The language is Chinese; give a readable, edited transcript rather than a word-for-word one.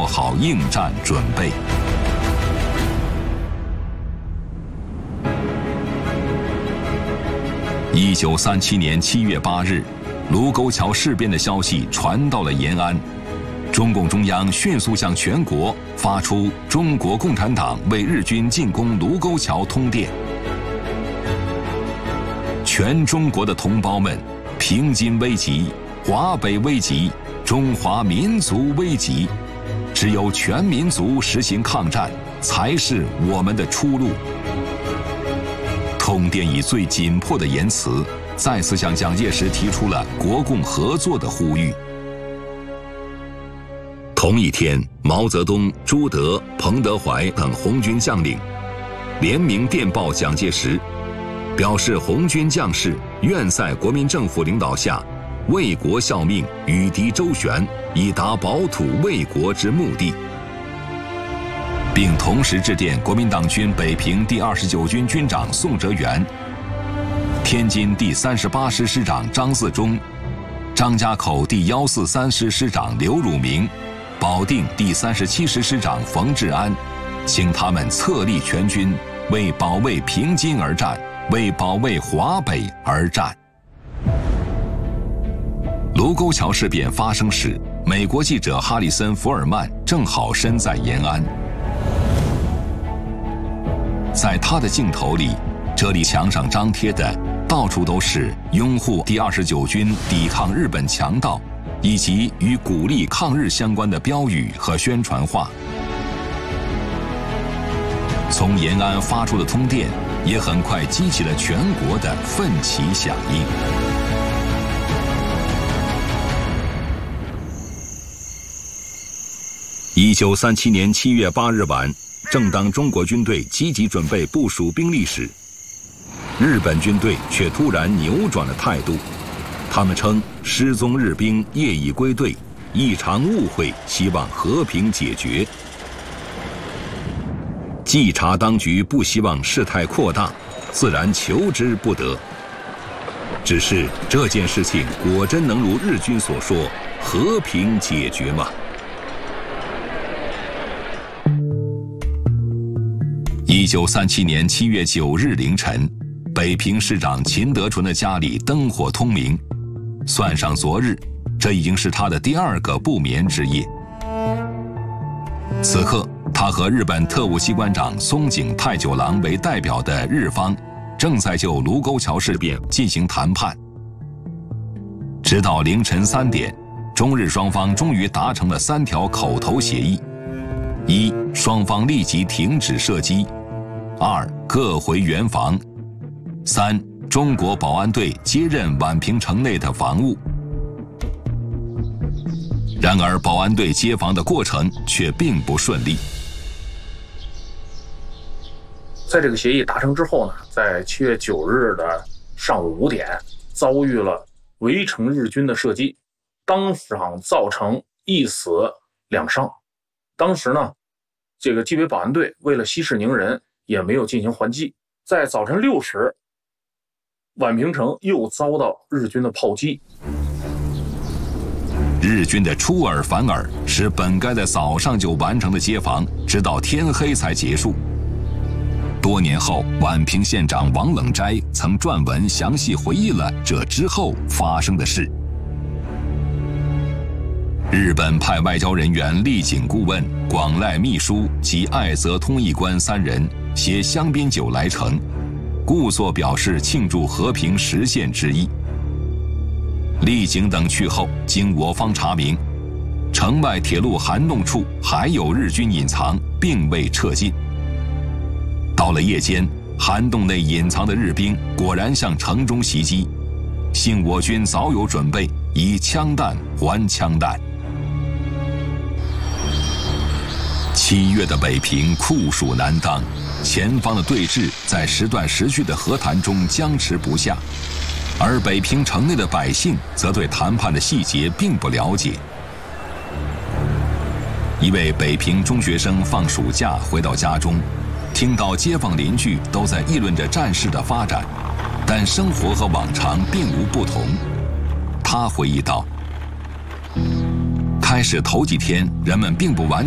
好应战准备。1937年7月8日，卢沟桥事变的消息传到了延安，中共中央迅速向全国发出中国共产党为日军进攻卢沟桥通电。全中国的同胞们，平津危急，华北危急，中华民族危急，只有全民族实行抗战，才是我们的出路。通电以最紧迫的言辞，再次向蒋介石提出了国共合作的呼吁。同一天，毛泽东、朱德、彭德怀等红军将领联名电报蒋介石，表示红军将士愿在国民政府领导下为国效命，与敌周旋，以达保土卫国之目的，并同时致电国民党军北平第29军军长宋哲元、天津第38师师长张自忠、张家口第143师师长刘汝明、保定第37师师长冯治安，请他们策立全军，为保卫平津而战，为保卫华北而战。卢沟桥事变发生时，美国记者哈里森·福尔曼正好身在延安。在他的镜头里，这里墙上张贴的到处都是拥护第29军抵抗日本强盗以及与鼓励抗日相关的标语和宣传画。从延安发出的通电也很快激起了全国的奋起响应。1937年7月8日晚，正当中国军队积极准备部署兵力时，日本军队却突然扭转了态度。他们称失踪日兵业已归队，一场误会，希望和平解决。稽查当局不希望事态扩大，自然求之不得。只是这件事情果真能如日军所说，和平解决吗？1937年7月9日凌晨，北平市长秦德纯的家里灯火通明，算上昨日，这已经是他的第2个不眠之夜。此刻，他和日本特务机关长松井太久郎为代表的日方，正在就卢沟桥事变进行谈判。直到凌晨3点，中日双方终于达成了3条口头协议：一、双方立即停止射击；二、各回原防；三、中国保安队接任宛平城内的防务。然而，保安队接防的过程却并不顺利。 在这个协议达成之后呢，在7月9日的上午5点，遭遇了围城日军的射击，当场造成1死2伤。当时呢，这个纪委保安队为了息事宁人，也没有进行还击。在早晨6时，宛平城又遭到日军的炮击。 日军的出尔反尔，使本该在早上就完成的接防，直到天黑才结束。多年后，宛平县长王冷斋曾撰文详细回忆了这之后发生的事。日本派外交人员立井顾问、广濑秘书及爱泽通译官3人携香槟酒来城，故作表示庆祝和平实现之意。立井等去后，经我方查明，城外铁路涵洞处还有日军隐藏，并未撤进。到了夜间，涵洞内隐藏的日兵果然向城中袭击，幸我军早有准备，以枪弹还枪弹。7月的北平酷暑难当，前方的对峙在时断时续的和谈中僵持不下，而北平城内的百姓则对谈判的细节并不了解。一位北平中学生放暑假回到家中，听到街坊邻居都在议论着战事的发展，但生活和往常并无不同。他回忆道：开始头几天，人们并不完